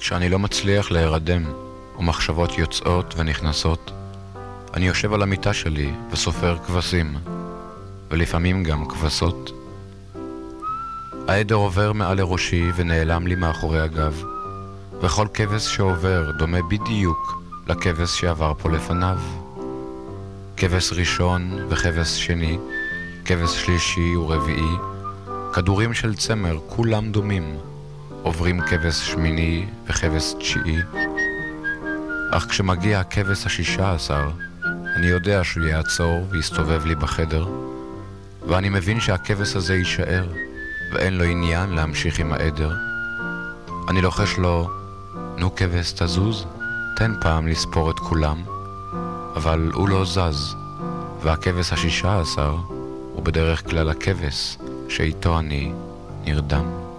כשאני לא מצליח להירדם, ומחשבות יוצאות ונכנסות, אני יושב על המיטה שלי וסופר כבשים, ולפעמים גם כבשות. העדר עובר מעל לראשי ונעלם לי מאחורי הגב, וכל כבש שעובר דומה בדיוק לכבש שעבר פה לפניו. כבש ראשון וכבש שני, כבש שלישי ורביעי, כדורים של צמר כולם דומים, עוברים כבש שמיני וכבש תשיעי. אך כשמגיע הכבש ה-16, אני יודע שהוא יעצור ויסתובב לי בחדר, ואני מבין שהכבש הזה יישאר, ואין לו עניין להמשיך עם העדר. אני לוחש לו, נו כבש תזוז, תן פעם לספור את כולם, אבל הוא לא זז, והכבש ה-16 הוא בדרך כלל הכבש שאיתו אני נרדם.